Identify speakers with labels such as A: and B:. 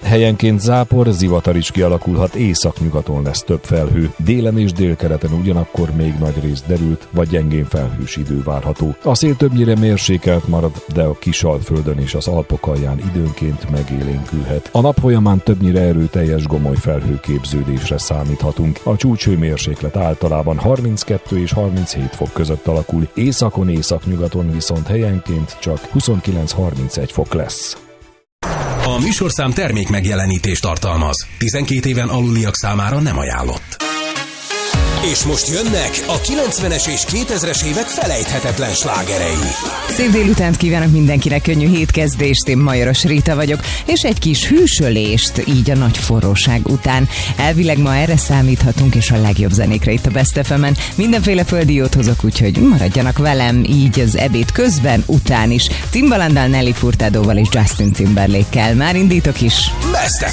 A: Helyenként zápor, zivatar is kialakulhat, északnyugaton lesz több felhő. Délen és délkeleten ugyanakkor még nagy rész derült, vagy gyengén felhős idő várható. A szél többnyire mérsékelt marad, de a Kisalföldön és az Alpok alján időnként megélénkülhet. A nap folyamán többnyire erőteljes gomoly felhőképződésre számíthatunk. A csúcshőmérséklet általában 32 és 37 fok között alakul, északon, északnyugaton viszont helyenként csak 29-31 fok lesz.
B: A műsorszám termék megjelenítést tartalmaz. 12 éven aluliak számára nem ajánlott. És most jönnek a 90-es és 2000-es évek felejthetetlen slágerei.
C: Szép délutánt kívánok mindenkinek, könnyű hétkezdést, én Majoros Rita vagyok, és egy kis hűsölést így a nagy forróság után. Elvileg ma erre számíthatunk, és a legjobb zenékre itt a Best FM-en. Mindenféle földiót hozok, úgyhogy maradjanak velem így az ebéd közben, után is. Timbalanddal, Nelly Furtadóval és Justin Timberlake-kel. Már indítok is.
B: Best